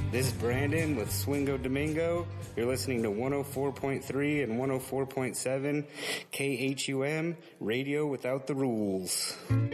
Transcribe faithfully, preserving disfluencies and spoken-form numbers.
This is Brandon with Swingo Domingo. You're listening to one oh four point three and one oh four point seven K H U M, Radio Without the Rules.